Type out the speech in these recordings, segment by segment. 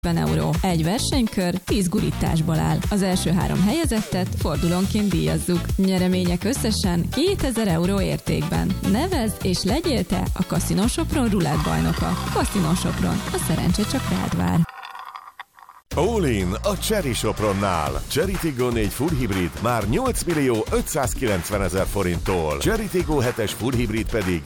€. Egy versenykör 10 gurításból áll. Az első 3 helyezettet fordulónként díjazzuk. Nyeremények összesen €2000 értékben. Nevezd és legyél te a Casino Sopron rulett bajnoka. Casino Sopron, a szerencse csak rád vár. All in a Chery Sopronnál. Chery Tiggo 4 full hibrid már €8.590.000 Chery Tiggo 7-es full hibrid pedig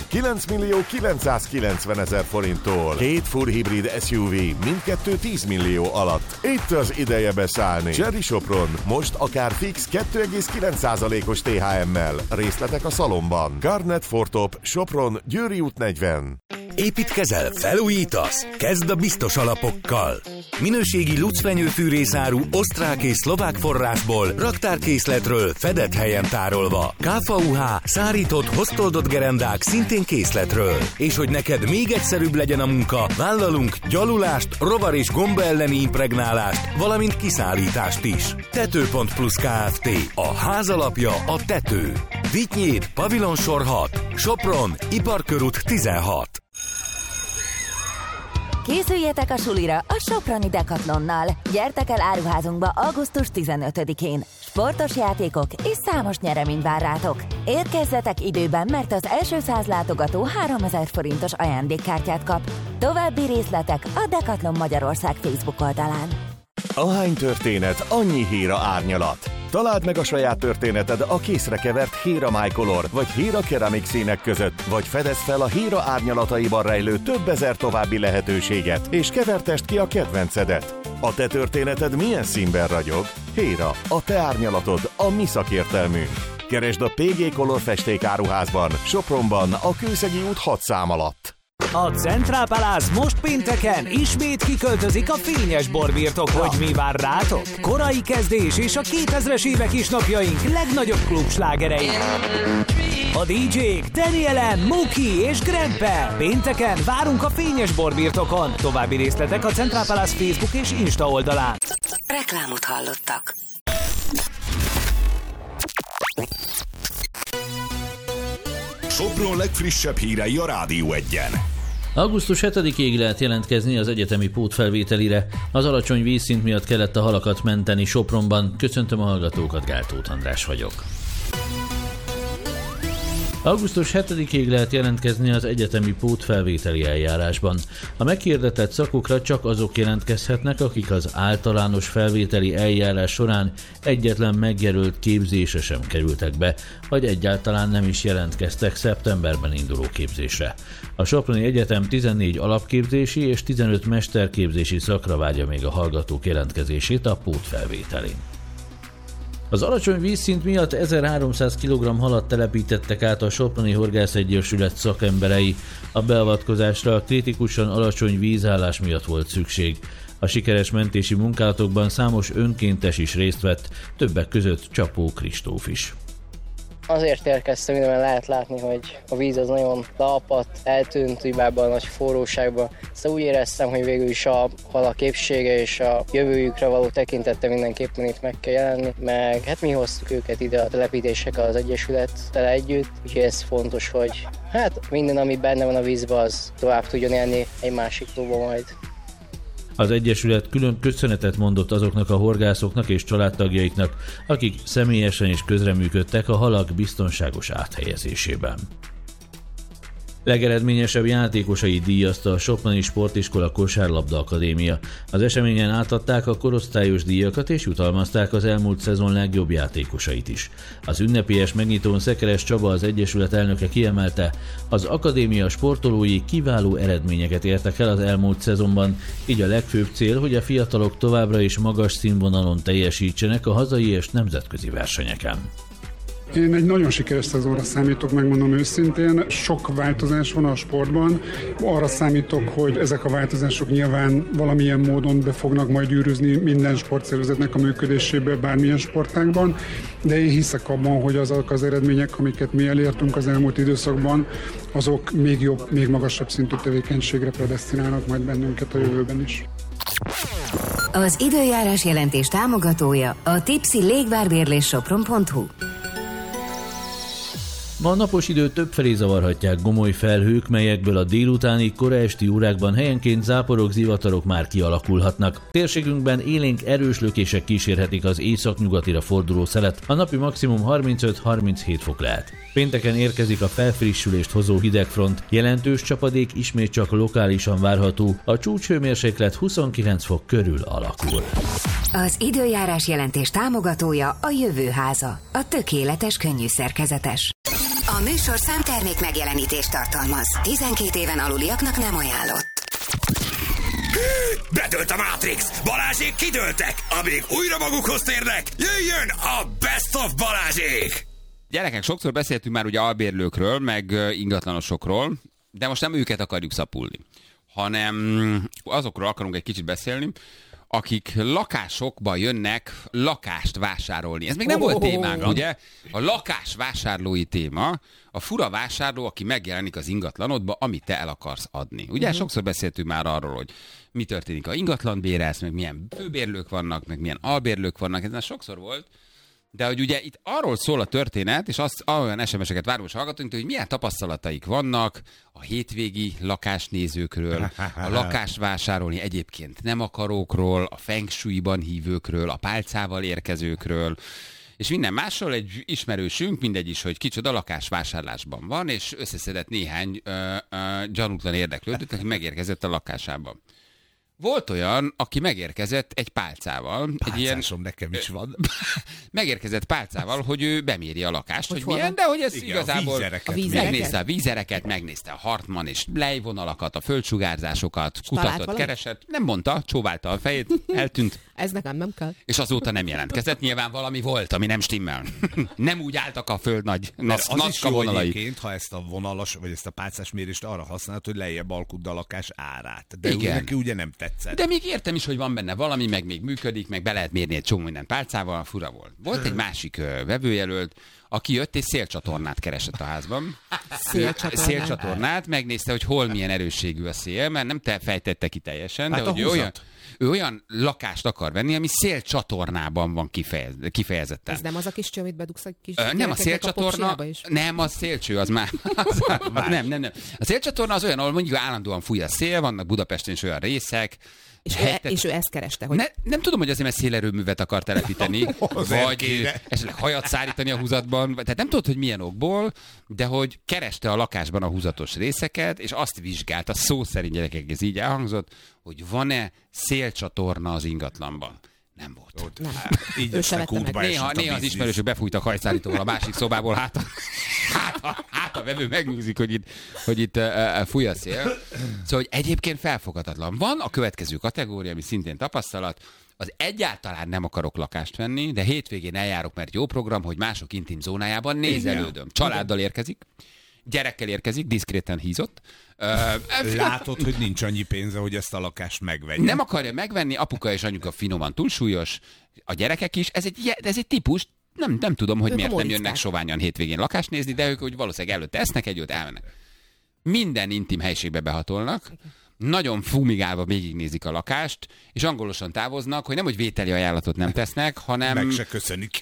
€9.990.000 Két full hibrid SUV, mindkettő 10 millió alatt. Itt az ideje beszállni. Chery Sopron most akár fix 2,9%-os THM-mel. Részletek a szalomban. Garnet Fortop, Sopron, Győri út 40. Építkezel, felújítasz? Kezd a biztos alapokkal. Minőségi lucfenyőfűrészáru osztrák és szlovák forrásból, raktárkészletről, fedett helyen tárolva. KVUH, szárított, hoztoldott gerendák szintén készletről. És hogy neked még egyszerűbb legyen a munka, vállalunk gyalulást, rovar és gomba elleni impregnálást, valamint kiszállítást is. Tető.plus Kft. A ház alapja a tető. Vitynyéd, Pavilonsor 6, Sopron, Iparkörút 16. Készüljetek a sulira a Soproni Decathlonnal. Gyertek el áruházunkba augusztus 15-én. Sportos játékok és számos nyeremény vár rátok. Érkezzetek időben, mert az első 100 látogató €3000 ajándékkártyát kap. További részletek a Decathlon Magyarország Facebook oldalán. Ahány történet, annyi héra árnyalat. Találd meg a saját történeted a készre kevert Héra My Color vagy Héra Keramik színek között, vagy fedezd fel a Héra árnyalataiban rejlő több ezer további lehetőséget, és kevertesd ki a kedvencedet. A te történeted milyen színben ragyog? Héra, a te árnyalatod, a mi szakértelmünk. Keresd a PG Color festékáruházban, Sopronban, a Kőszegi út 6 szám alatt. A Central Palace most pénteken ismét kiköltözik a fényes borbirtokra. Hogy mi vár rátok? Korai kezdés és a 2000-es évek is napjaink legnagyobb klubslágerei. A DJ-k Daniel M, Muki és Grempe. Pénteken várunk a fényes borbirtokon. További részletek a Central Palace Facebook és Insta oldalán. Reklámot hallottak. Sopron legfrissebb hírei a Rádió 1-en. Augusztus 7-ig lehet jelentkezni az egyetemi pótfelvételire. Az alacsony vízszint miatt kellett a halakat menteni Sopronban. Köszöntöm a hallgatókat, Gál Tóth András vagyok. Augusztus 7-ig lehet jelentkezni az egyetemi pótfelvételi eljárásban. A meghirdetett szakokra csak azok jelentkezhetnek, akik az általános felvételi eljárás során egyetlen megjelölt képzésre sem kerültek be, vagy egyáltalán nem is jelentkeztek szeptemberben induló képzésre. A Soproni Egyetem 14 alapképzési és 15 mesterképzési szakra várja még a hallgatók jelentkezését a pótfelvételin. Az alacsony vízszint miatt 1300 kg halat telepítettek át a Soproni Horgászegyesület szakemberei. A beavatkozásra a kritikusan alacsony vízállás miatt volt szükség. A sikeres mentési munkálatokban számos önkéntes is részt vett, többek között Csapó Kristóf is. Azért érkeztem ide, mert lehet látni, hogy a víz az nagyon leapadt, eltűnt ibában a nagy forróságban. Szóval úgy éreztem, hogy végül is a halak épsége és a jövőjükre való tekintete mindenképpen itt meg kell jelenni, meg hát mi hoztuk őket ide a telepítésekkel az Egyesülettel együtt, úgyhogy ez fontos, hogy hát minden, ami benne van a vízben, az tovább tudjon élni egy másik klubban majd. Az Egyesület külön köszönetet mondott azoknak a horgászoknak és családtagjaiknak, akik személyesen is közreműködtek a halak biztonságos áthelyezésében. Legeredményesebb játékosai díjazta a Soproni Sportiskola Kosárlabda Akadémia. Az eseményen átadták a korosztályos díjakat és jutalmazták az elmúlt szezon legjobb játékosait is. Az ünnepélyes megnyitón Szekeres Csaba, az Egyesület elnöke kiemelte, az akadémia sportolói kiváló eredményeket értek el az elmúlt szezonban, így a legfőbb cél, hogy a fiatalok továbbra is magas színvonalon teljesítsenek a hazai és nemzetközi versenyeken. Én egy nagyon sikeres szezonra számítok, megmondom őszintén. Sok változás van a sportban. Arra számítok, hogy ezek a változások nyilván valamilyen módon be fognak majd gyűrűzni minden sportszervezetnek a működésébe, bármilyen sportágban, de én hiszek abban, hogy azok az eredmények, amiket mi elértünk az elmúlt időszakban, azok még jobb, még magasabb szintű tevékenységre predesztinálnak majd bennünket a jövőben is. Az időjárás jelentés támogatója a Tipsy légvárbérléssopron.hu. Ma a napos időt többfelé zavarhatják gomoly felhők, melyekből a délutáni, kora esti órákban helyenként záporok, zivatarok már kialakulhatnak. Térségünkben élénk erős lökések kísérhetik az északnyugatira forduló szelet, a napi maximum 35-37 fok lehet. Pénteken érkezik a felfrissülést hozó hidegfront, jelentős csapadék ismét csak lokálisan várható, a csúcshőmérséklet 29 fok körül alakul. Az időjárás jelentés támogatója a Jövőháza, a tökéletes könnyűszerkezetes. A műsorszám termék megjelenítést tartalmaz. 12 éven aluliaknak nem ajánlott. Bedölt a Matrix! Balázsék kidőltek! Amíg újra magukhoz térnek, jöjjön a Best of Balázsék! Gyerekek, sokszor beszéltünk már ugye albérlőkről, meg ingatlanosokról, de most nem őket akarjuk szapulni, hanem azokról akarunk egy kicsit beszélni, akik lakásokba jönnek lakást vásárolni. Ez még nem volt témánk, ugye? A lakásvásárlói téma, a fura vásárló, aki megjelenik az ingatlanodba, amit te el akarsz adni. Ugye sokszor beszéltünk már arról, hogy mi történik, ha ingatlan bérelsz, meg milyen főbérlők vannak, meg milyen albérlők vannak, ez már sokszor volt. De hogy ugye itt arról szól a történet, és olyan SMS-eket várunk, hallgatunk, hogy milyen tapasztalataik vannak a hétvégi lakásnézőkről, a lakásvásárolni egyébként nem akarókról, a feng shui-ban hívőkről, a pálcával érkezőkről, és minden másról. Egy ismerősünk, mindegy is, hogy kicsoda lakásvásárlásban van, és összeszedett néhány gyanútlan érdeklődőt, aki megérkezett a lakásába. Volt olyan, aki megérkezett egy pálcával. Pálcásom nekem is van. Megérkezett pálcával, hogy ő beméri a lakást, hogy milyen, de hogy ez igen, igazából megnézte a vízereket, megnézte a Hartmann és lejvonalakat, a földsugárzásokat, kutatott, keresett, nem mondta, csóválta a fejét, eltűnt. Ez nekem nem kell. És azóta nem jelentkezett. Nyilván valami volt, ami nem stimmel. Nem úgy álltak a föld nagy nacska vonalai. Egyébként, ha ezt a vonalas, vagy ezt a pálcás mérést arra használod, hogy lejjebb alkudd a lakás árát. De igen. Neki ugye nem tetszett. De még értem is, hogy van benne valami, meg még működik, meg be lehet mérni egy csomó minden pálcával, fura volt. Volt egy másik vevőjelölt, aki jött és szélcsatornát keresett a házban. Szélcsatornát, megnézte, hogy hol milyen erősségű a szél, mert nem fejtette ki teljesen, hát de hogy ő olyan lakást akar venni, ami szélcsatornában van kifejezetten. Ez nem az a kis cső, amit bedugsz egy kis nem a szélcsatorna, nem a szélcső, az már. Nem. A szélcsatorna az olyan, ahol mondjuk állandóan fúj a szél, vannak Budapesten is olyan részek. És ő ezt kereste, hogy... Nem tudom, hogy azért, mert szélerőművet akar telepíteni, vagy esetleg hajat szárítani a húzatban, tehát nem tudod, hogy milyen okból, de hogy kereste a lakásban a húzatos részeket, és azt vizsgálta, szó szerint gyerekek, ez így elhangzott, hogy van-e szélcsatorna az ingatlanban. Nem volt. Nem. Ő se vette meg. Néha az ismerősök befújtak hajszárítóval a másik szobából, hát a vevő megnézik, hogy itt fúj a szél. Szóval, hogy egyébként felfoghatatlan. Van a következő kategória, ami szintén tapasztalat, az egyáltalán nem akarok lakást venni, de hétvégén eljárok, mert jó program, hogy mások intim zónájában nézelődöm. Családdal érkezik, gyerekkel érkezik, diszkréten hízott. Látod, hogy nincs annyi pénze, hogy ezt a lakást megvegye. Nem akarja megvenni, apuka és anyuka finoman túlsúlyos, a gyerekek is, ez egy típus, nem tudom, hogy miért nem jönnek soványan hétvégén lakást nézni, de ők hogy valószínűleg előtte esznek, együtt elmennek. Minden intim helységbe behatolnak, nagyon fumigálva végignézik a lakást, és angolosan távoznak, hogy nem, hogy vételi ajánlatot nem tesznek, hanem... Meg se köszönik.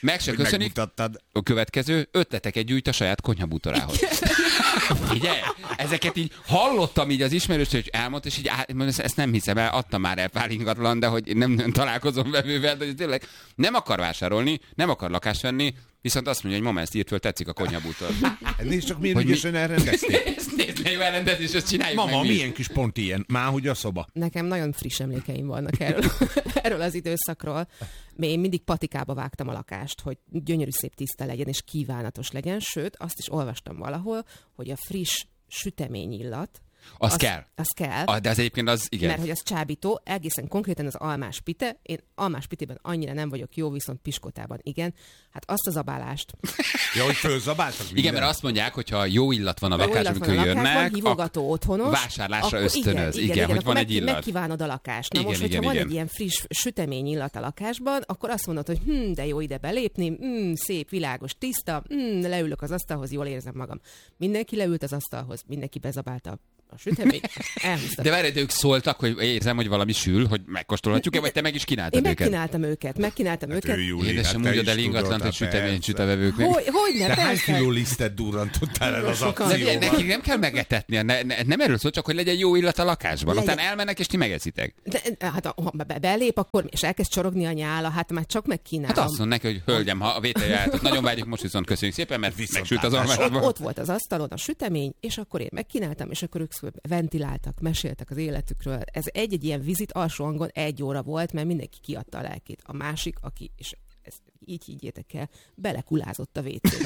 A következő, ötleteket gyűjt a saját konyhabútorához. Figyelj, ezeket így hallottam így az ismerős, hogy elmondta, és így ezt nem hiszem el, adtam már el pár ingatlan, de hogy nem találkozom vevővel, de tényleg nem akar vásárolni, nem akar lakást venni, viszont azt mondja, hogy mama, ezt írt föl, tetszik a konyhabútor. Nézd csak, milyen ügyesen elrendezték. Nézd, jó elrendezés, és ezt csináljuk mama, meg. milyen kis pont ilyen? Már hogy a szoba. Nekem nagyon friss emlékeim vannak erről az időszakról. Én mindig patikába vágtam a lakást, hogy gyönyörű szép tiszta legyen, és kívánatos legyen. Sőt, azt is olvastam valahol, hogy a friss süteményillat, Az kell. De az egyébként az, igen. Mert hogy az csábító, egészen konkrétan az almás pite. Én almás pitében annyira nem vagyok jó, viszont piskótában igen. Hát azt a zabálást. Ja, hogy fölzabáltak minden. Igen, mert azt mondják, hogy ha jó illat van a lakás, amikor jönnek, hívogató otthonos, vásárlásra ösztönöz. Igen, hogy van egy illat. Megkívánod a lakást. Na most, hogyha van egy ilyen friss sütemény illat a lakásban, akkor azt mondod, hogy de jó ide belépni, szép, világos, tiszta, leülök az asztalhoz, jól érzem magam. Mindenki leült az asztalhoz, mindenki bezabálta a sütemény, elhúztam. De várj, de ők szóltak, hogy érzem, hogy valami sül, hogy megkóstolhatjuk-e, vagy te meg is kínáltad őket? Megkínáltam őket. Édesem, mondjad el ingatlant, hogy süteményt süt a vevőknek. Hogyne, de hány kiló lisztet durrantottál el az akcióban? Nekik nem kell megetetni, nem erről szól, csak hogy legyen jó illat a lakásban. Utána elmennek, és ti megeszitek. Hát ha belép, akkor és elkezd csorogni a nyála, hát már csak megkínálom. Hát azt mondom neki, hogy hölgyem, ha a vételje álltok, nagyon várjuk, most viszont köszönjük szépen, mert megsült az almásban. Ott volt az asztalon a sütemény, és akkor én megkínáltam, és akkor ők ventiláltak, meséltek az életükről. Ez egy ilyen vizit alsó hangon 1 óra volt, mert mindenki kiadta a lelkét. A másik, aki, és ezt így higgyétek el, belekulázott a WC-be.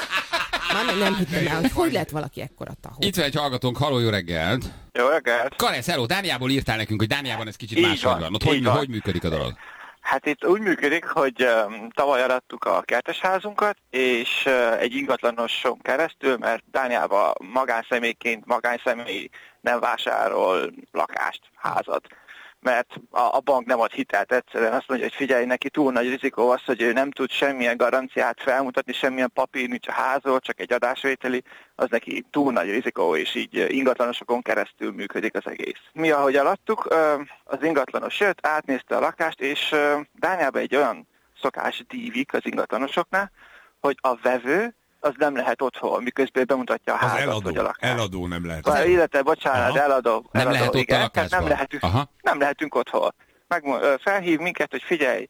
Már nem hittem el, hogy lehet valaki ekkora tahó. Itt van egy hallgatónk, halló, jó reggelt! Jó reggelt! Karesz, hello, Dániából írtál nekünk, hogy Dániában ez kicsit máshogy van. Ott hogy működik a dolog? Hát itt úgy működik, hogy tavaly arattuk a kertesházunkat, és egy ingatlanoson keresztül, mert Dániában magánszemély nem vásárol lakást, házat. Mert a bank nem ad hitelt egyszerűen. Azt mondja, hogy figyelj, neki túl nagy rizikó az, hogy ő nem tud semmilyen garanciát felmutatni, semmilyen papír nincs a házról, csak egy adásvételi, az neki túl nagy rizikó, és így ingatlanosokon keresztül működik az egész. Mi, ahogy alattuk, az ingatlanos jött, átnézte a lakást, és Dániában egy olyan szokás dívik az ingatlanosoknál, hogy a vevő az nem lehet otthon, miközben bemutatja a házat, vagy a lakást. Eladó nem lehet. Illetve, bocsánat, eladó. Nem lehet ott a lakásban. Nem lehetünk otthon. Felhív minket, hogy figyelj,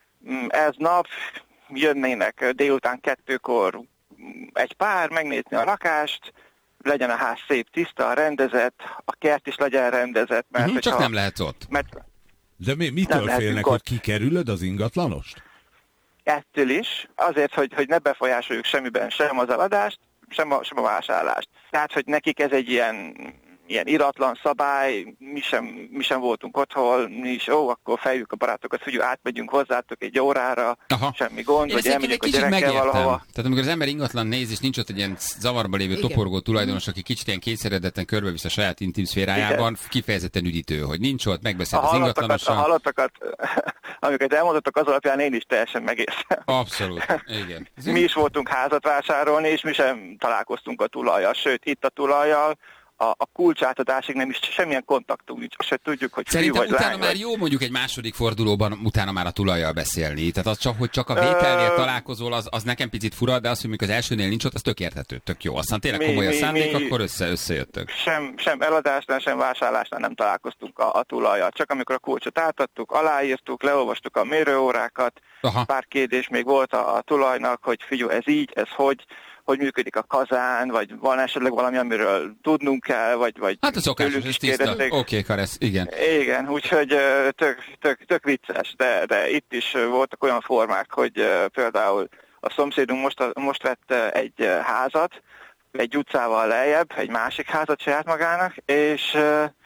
ez nap jönnének délután 2-kor egy pár, megnézni a lakást, legyen a ház szép, tiszta, rendezett, a kert is legyen rendezett. Mert csak nem lehet ott. De mitől félnek, hogy kikerülöd az ingatlanost? Ettől is, azért, hogy ne befolyásoljuk semmiben sem az eladást, sem a vásárlást. Tehát, hogy nekik ez egy ilyen iratlan szabály, mi sem voltunk otthon, mi is, akkor feljük a barátokat, figyelj, átmegyünk hozzátok egy órára, semmi gond, vagy elmegyünk a gyerekkel valahova. Tehát amikor az ember ingatlan néz, és nincs ott egy ilyen zavarba lévő toporgó tulajdonos, aki kicsit ilyen kényszeredetten körbevisz a saját intim szférájában, kifejezetten üdítő, hogy nincs ott, megbeszél az ingatlanossal. A hallottakat, amiket elmondottak, az alapján én is teljesen megértem. Abszolút, igen. Mi is voltunk házat vásárolni, és mi sem találkoztunk a tulajjal, sőt, itt a tulajjal, a kulcsátadásig nem is semmilyen kontaktunk nincs, azt se tudjuk, hogy szerintem fiú vagy utána lány már jó mondjuk egy második fordulóban utána már a tulajjal beszélni. Tehát az csak, hogy csak a vételnél találkozol, az nekem picit fura, de az, hogy mikor az elsőnél nincs ott, az tök érthető, tök jó. Aztán tényleg komoly a szándék, akkor összejöttök. Sem eladásnál, sem vásárlásnál nem találkoztunk a tulajjal. Csak amikor a kulcsot átadtuk, aláírtuk, leolvastuk a mérőórákat, pár kérdés még volt a tulajnak, hogy figyelj, ez így, ez hogy működik a kazán, vagy van esetleg valami, amiről tudnunk kell, vagy hát a szokásos, ez tiszta. Oké, Karesz, igen. Igen, úgyhogy tök vicces, de itt is voltak olyan formák, hogy például a szomszédunk most vett egy házat, egy utcával lejjebb, egy másik házat saját magának, és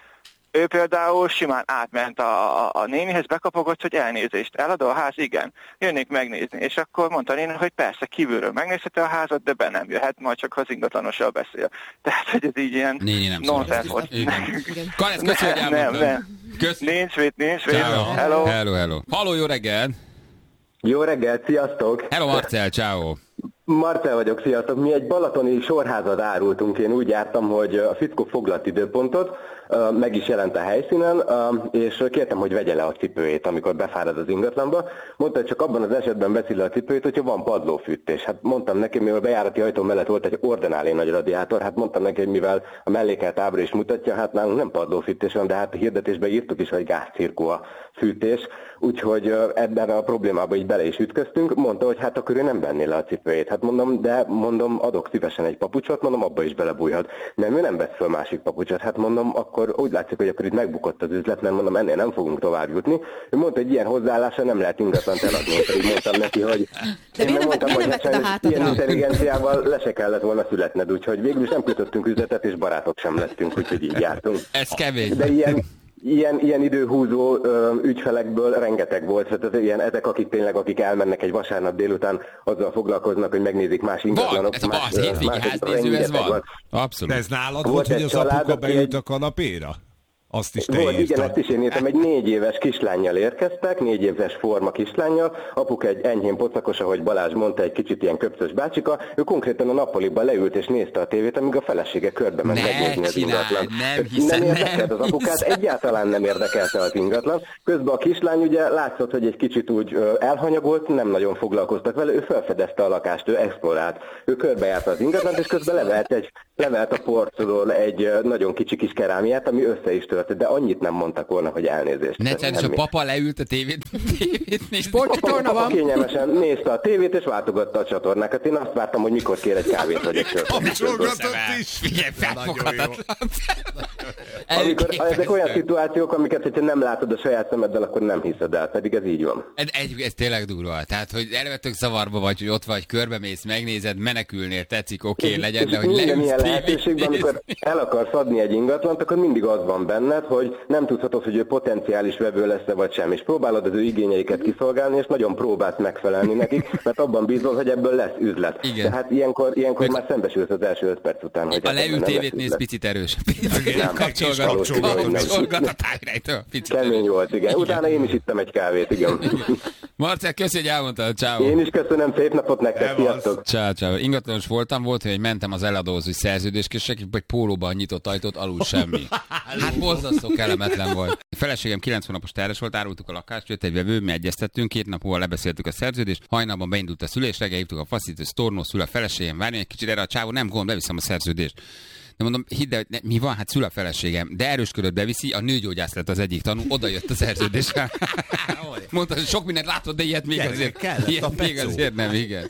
ő például simán átment a nénihez, bekapogott, hogy elnézést, eladó a ház, igen, jönnék megnézni. És akkor mondta a néni, hogy persze, kívülről megnézheti a házat, de be nem jöhet, majd csak az ingatlanossal beszél. Tehát, hogy ez így ilyen nonsens volt. Karesz, köszönöm, hogy elmondtad. Nem. Nincs mit. Hello. Hello. Halló, jó reggel! Jó reggelt, sziasztok! Hello, Marcel, ciao. Marcel vagyok, sziasztok! Mi egy balatoni sorházat árultunk, én úgy jártam, hogy a fickó foglalt időpontot, meg is jelent a helyszínen, és kértem, hogy vegye le a cipőjét, amikor befárad az ingatlanba. Mondta, hogy csak abban az esetben veszi le a cipőjét, hogyha van padlófűtés. Hát mondtam neki, mivel bejárati ajtó mellett volt egy ordináli nagy radiátor, hát mondtam neki, hogy mivel a mellékelt ábra is mutatja, hát nálunk nem padlófűtés van, de hát a hirdetésben írtuk is, hogy gázcirkó a fűtés, úgyhogy ebben a problémába így bele is ütköztünk. Mondta, hogy hát akkor ő nem venné le a cipőjét. Hát mondom, adok szívesen egy papucsot, mondom, abba is belebújhat. Nem, ő nem vesz föl másik papucsot. Hát mondom, akkor úgy látszik, hogy akkor itt megbukott az üzlet, mert mondom, ennél nem fogunk tovább jutni. Ő mondta, hogy ilyen hozzáállása nem lehet ingatlant eladni, pedig mondtam neki, hogy ilyen intelligenciával le se kellett volna születned, úgyhogy végül is nem kötöttünk üzletet, és barátok sem lettünk, úgyhogy így jártunk. Ez kevés. De ilyen időhúzó ügyfelekből rengeteg volt, tehát ezek, akik elmennek egy vasárnap délután, azzal foglalkoznak, hogy megnézik más ingatlanok. Ez a hétvégi háznéző, ez van. Abszolút. De ez nálad volt, hogy az apuka beült a kanapéra? Azt is te volt, igen, ezt is én írtam, egy 4 éves kislánnyal érkeztek, 4 éves forma kislánnyal, apuka egy enyhén pocakos, ahogy Balázs mondta, egy kicsit ilyen köpcös bácsika, ő konkrétan a nappaliban leült és nézte a tévét, amíg a felesége körbe ment megnézni az ingatlan. Nem érdekelt az apukát, egyáltalán nem érdekelte az ingatlan. Közben a kislány ugye látszott, hogy egy kicsit úgy elhanyagolt, nem nagyon foglalkoztak vele, ő felfedezte a lakást, ő explorált, ő körbejárta az ingatlant, és közben levelt a porcról egy nagyon kicsi kis kerámiát, ami össze is tört, de annyit nem mondtak volna, hogy elnézést. És a papa leült a tévét nézni. Sportcsatorna van. Kényelmesen nézte a tévét, és váltogatta a csatornákat. Én azt vártam, hogy mikor kér egy kávét, vagy egy sört. Kapcsolgatott is. Figyelj, felfoghatatlan. Amikor ezek olyan szituációk, amiket, hogyha nem látod a saját szemeddel, akkor nem hiszed el, pedig ez így van. Ez tényleg durva. Tehát, hogy elvetök zavarba vagy, hogy ott vagy, körbemész, megnézed, menekülnél, tetszik, oké, legyen, de hogy minden ilyen lehetőségben, amikor el akarsz adni egy ingatlant, akkor mindig az van benned, hogy nem tudhatod, hogy ő potenciális vevő lesz-e vagy sem, és próbálod az ő igényeiket kiszolgálni, és nagyon próbálsz megfelelni nekik, mert abban bízol, hogy ebből lesz üzlet. Igen. Tehát ilyenkor már szembesülsz az első 5 perc után, hogy a leült tévét néz picit erős. Kapcsolgat a tájrejtől. Kemény volt, igen. Utána én is ittem egy kávét, igen. Marcel, köszi, hogy elmondtad. Ciao. Én is köszönöm, szép napot nektek, sziasztok. Ciao. Ingatlanos voltam, volt, hogy mentem az eladózói szerződéskészség, egy pólóban nyitott ajtót, alul semmi. Hát borzasztó kellemetlen volt. A feleségem 90 hónapos terhes volt, árultuk a lakást, jött egy vevő, mi egyeztettünk, 2 nap múlva lebeszéltük a szerződést, hajnalban beindult a szülés, reggel hívtuk a faszit, hogy Stornó szül a feleségem, várj egy kicsit erre a csávó, nem gond, beviszem a szerződést. De mondom, hidd el, mi van, hát szül a feleségem, de erősködött beviszi, a nőgyógyász lett az egyik tanú, oda jött a szerződésre. Mondta, hogy sok mindent látod, de ilyet még azért nem, igen.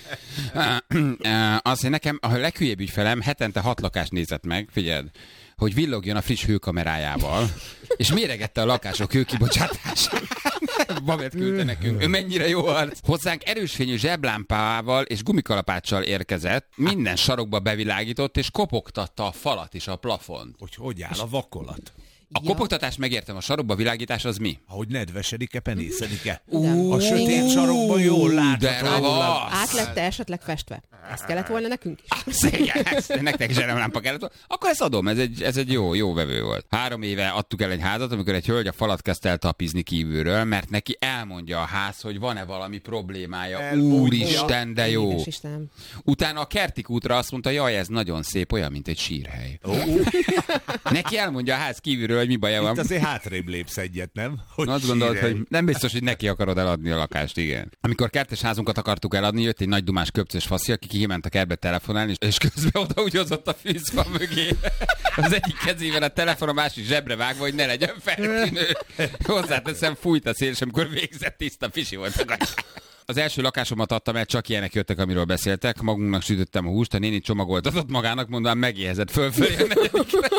Azt, hogy nekem a leghülyébb ügyfelem hetente 6 lakást nézett meg, figyeld, hogy villogjon a friss hőkamerájával, és méregette a lakások hőkibocsátását. Babet küldte nekünk. Ő mennyire jó arc. Hozzánk erősfényű zseblámpával és gumikalapáccsal érkezett, minden sarokba bevilágított, és kopogtatta a falat és a plafont. Hogy áll a vakolat? A kopogtatás megértem, a sarokba világítás az mi? Ahogy nedvesedik-e, penészedik-e? A sötét sarokban jól látható. Át lett esetleg festve? Ezt kellett volna nekünk is? Igen, nektek is zseblámpa kellett. Akkor ezt adom, ez egy jó vevő volt. 3 éve adtuk el egy házat, amikor egy hölgy a falat kezdte el tapizni kívülről, mert neki elmondja a ház, hogy van-e valami problémája. Úristen, de jó. Utána a Kertik útra azt mondta, jaj, ez nagyon szép, olyan, mint egy sírhely. Neki elmondja a ház kívülről, hogy mi baja van. Itt azért hátrébb lépsz egyet, nem? Hogy azt gondolod, hogy nem biztos, hogy neki akarod eladni a lakást, igen. Amikor kertes házunkat akartuk eladni, jött egy nagy dumás köpcös faszi, aki kiment a kertbe telefonálni, és közben oda úgy hozott a fűzfa mögé. Az egyik kezével a telefon, a másik zsebre vágva, hogy ne legyen feltűnő. Hozzáteszem, fújt a szél, és amikor végzett, tiszta fisi volt a gatyá. Az első lakásomat adtam el, csak ilyenek jöttek, amiről beszéltek. Magunknak sütöttem a húst, a néni csomagoltatott magának, mondván megéhezett fölfelé a negyedikre.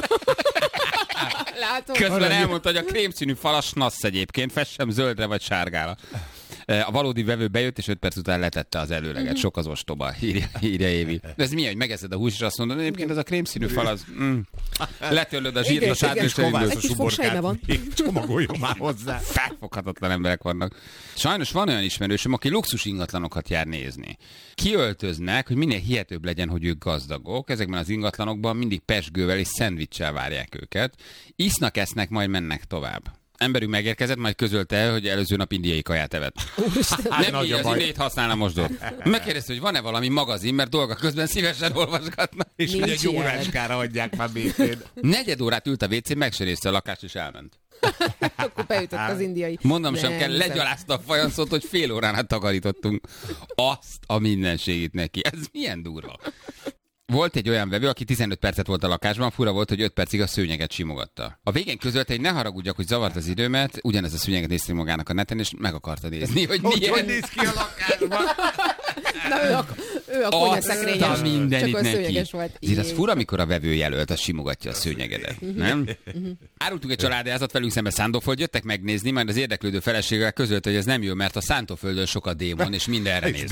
Közben elmondta, hogy a krémszínű falas nassz egyébként, fessem zöldre vagy sárgára. A valódi vevő bejött, és 5 perc után letette az előleget. Sok az ostoba, írja Évi. De ez mi, hogy megeszed a húst, és azt mondod, egyébként ez a krémszínű fal, az... Letörlöd a zsírt, a sárgős van. Csomagoljon már hozzá. Felfoghatatlan emberek vannak. Sajnos van olyan ismerősöm, aki luxus ingatlanokat jár nézni. Kiöltöznek, hogy minél hihetőbb legyen, hogy ők gazdagok. Ezekben az ingatlanokban mindig pesgővel és szendvicssel várják őket. Isznak, esznek, majd mennek tovább. Emberünk megérkezett, majd közölte el, hogy előző nap indiai kaját evett. Nem így, az indét használna mosdót. Megkérdezte, hogy van-e valami magazin, mert dolga közben szívesen olvasgatna. És hogy egy óráskára adják már békén. 4 órát ült a WC-n, meg se nézte a lakást, és elment. Akkor beütött az indiai. Mondom sem kell, legyalázta a fajanszót, hogy fél órán át takarítottunk. Azt a mindenségét neki. Ez milyen durva. Volt egy olyan vevő, aki 15 percet volt a lakásban, fura volt, hogy 5 percig a szőnyeget simogatta. A végén közölte, hogy ne haragudjak, hogy zavart az időmet, ugyanez a szőnyeget nézte magának a neten, és meg akarta nézni, hogy milyen. Hogy néz ki a lakásban? Na, ő a konyhaszekrényes, csak a szőnyeges volt. Ezért az fura, amikor a vevő jelölt, az simogatja a szőnyegedet, nem? Árultuk egy családházat, velünk szemben Szántóföld, jöttek megnézni, majd az érdeklődő feleségével közölte, hogy ez nem jó, mert a Szántóföldön sok a démon, és mindenre néz.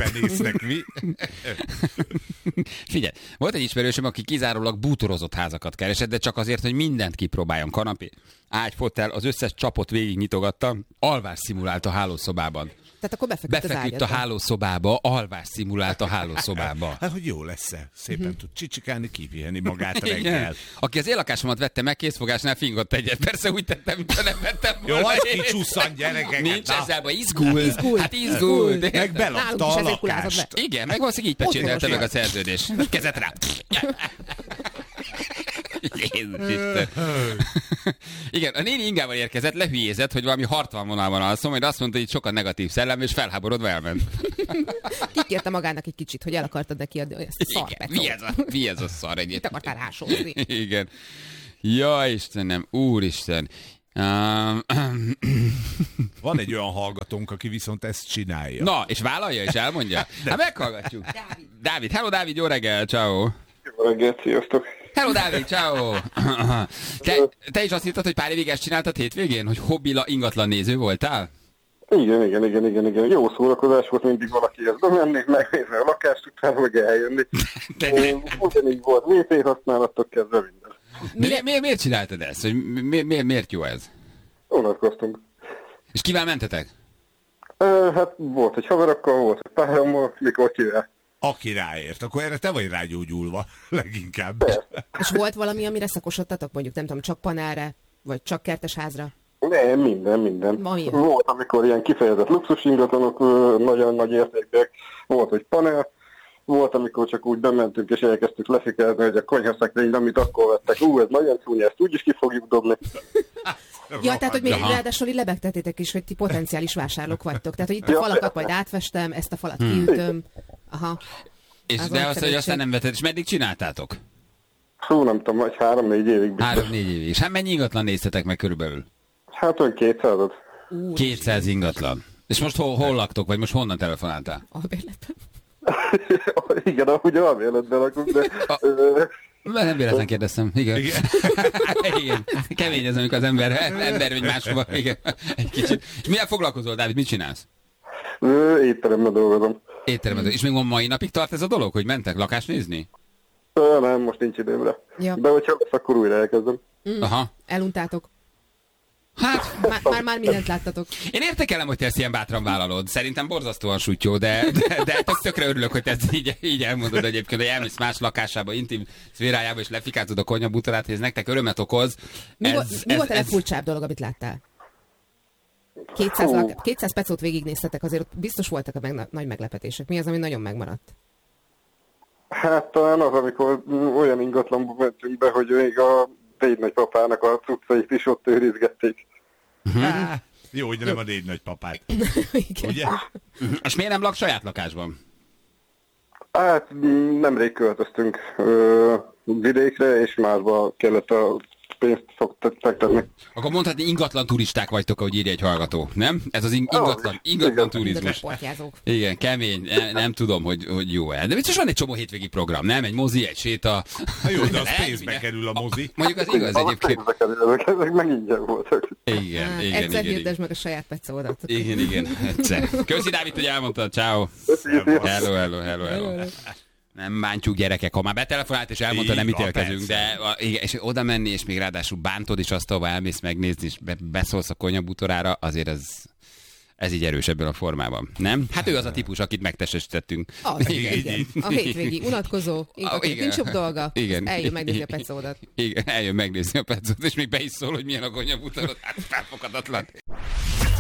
Figyelj, volt egy ismerősöm, aki kizárólag bútorozott házakat keresett, de csak azért, hogy mindent kipróbáljon. Kanapé, ágy, fotel, az összes csapot végig nyitogatta, alvás szimulált a hálószobában. Tehát akkor befeküdt a hálószobába, alvás szimulált a hálószobába. Hát, hogy jó lesz-e? Szépen tud csicsikálni, kipihenni magát reggel. Aki az élakásomat vette meg, készfogásnál fingott egyet. Persze úgy tettem, mintha nem vettem volna. Jó, hogy kicsusszan, gyerekek. Nincs ezzel baj, izgult. Hát izgult. Meg belakta a lakást. Igen, meg valószínűleg így pecsételte meg a szerződés. Kezet rá. Jézus Isten. Igen, a néni ingával érkezett, lehülyézett, hogy valami hartvonalban alszom, majd azt mondta, hogy itt sokan negatív szellem, és felháborodva elment. Kikérte magának egy kicsit, hogy el akartad neki adni ezt a szarpecót. Mi ez a szar egyébként? Te akartál rásózni. Igen. Ja, Istenem, úristen. Van egy olyan hallgatónk, aki viszont ezt csinálja. Na, és vállalja, és elmondja? Hát meghallgatjuk. Dávid. Hello, Dávid, jó reggel, ciao. Jó reggelt, sziasztok. Hello, Dávid, ciao. Te is azt hittad, hogy pár évig ezt csináltad hétvégén, hogy hobbila ingatlan néző voltál? Igen. Jó szórakozás volt, mindig valakihez bemenni, megnézni a lakást, utána meg eljönni. Ugyanígy volt WC használattól kezdve minden. Miért csináltad ezt? Hogy miért jó ez? Unatkoztunk. És kivel mentetek? Hát volt egy haverokkal, volt egy párommal, mikor kivel. Aki ráért, akkor erre te vagy rágyógyulva, leginkább. És volt valami, amire szakosodtatok, mondjuk nem tudom, csak panelre, vagy csak kertesházra? Nem, minden. Volt, amikor ilyen kifejezett luxus ingatlanok, nagyon nagy értékek, volt, hogy panel, volt, amikor csak úgy bementünk és elkezdtük lefikázni, hogy a konyhaszekrényt, amit akkor vettek, ez nagyon csúnya, ezt úgyis ki fogjuk dobni. Ja, tehát, hogy még ráadásul lebegtetétek is, hogy ti potenciális vásárlók vagytok. Tehát, hogy itt a falakat majd átfestem, ezt a falat kiütöm. Aha. És de azt, hogy aztán nem vetted, és meddig csináltátok? Hú, nem tudom, vagy 3-4 évig. 3-4 évig. És hát mennyi ingatlan néztetek meg körülbelül? Hát olyan 200-at. 200 ingatlan. És most hol laktok, vagy most honnan telefonáltál? Albérletben. Igen, ahogy albérletben lakunk, de... Nem véletlen kérdeztem, igen. Igen. Kemény ez, amikor az ember vagy máshova. Igen. Egy kicsit. És milyen foglalkozol, Dávid? Mit csinálsz? Étteremben dolgozom. Étteremben. És még mai napig tart ez a dolog, hogy mentek lakást nézni? Nem, most nincs időmre. Ja. De hogyha lesz, akkor újra elkezdem. Aha. Eluntátok. Hát, már mindent láttatok. Én értékelem, hogy te ezt ilyen bátran vállalod. Szerintem borzasztóan sutyó, de tökre örülök, hogy te ezt így elmondod egyébként, hogy elmész más lakásába, intim szférájába, és lefikázod a konyhabútorát, hogy ez nektek örömet okoz. Mi volt a legfurcsább dolog, amit láttál? 200 pecót végignéztetek, azért ott biztos voltak a nagy meglepetések. Mi az, ami nagyon megmaradt? Hát talán az, amikor olyan ingatlanba mentünk be, hogy még a négy nagypapának a cuccait is ott őrizgették. Jó, hogy nem a négy nagypapát. Ugye? És miért nem lak saját lakásban? Hát nemrég költöztünk vidékre, és másba kellett a pénzt fektetni. Akkor mondhatni, ingatlan turisták vagytok, ahogy írja egy hallgató, nem? Ez az ingatlan turizmus. Igen, kemény, nem tudom, hogy jó-e. De biztos van egy csomó hétvégi program, nem? Egy mozi, egy séta. Jó, de az pénzbe kerül a mozi. Mondjuk az igaz egyébként. Ezek meg ingyen voltak. Igen. Egyszer hirdesd meg a saját pecódat. Igen, egyszer. Köszi, Dávid, hogy elmondtad, ciao. Hello. Nem bántjuk, gyerekek, ha már betelefonált és elmondta, nem ítélkezünk, de igen, és oda menni, és még ráadásul bántod, és azt ahova elmész megnézni, és beszólsz a konyhabútorára, azért ez így erős ebben a formában, nem? Hát ő az a típus, akit megtestesítettünk. Igen. A hétvégi unatkozó, nincs jobb dolga, eljön megnézni a pecódat. Igen, eljön megnézni a pecódat, és még be is szól, hogy milyen a konyhabútorod, hát felfoghatatlan.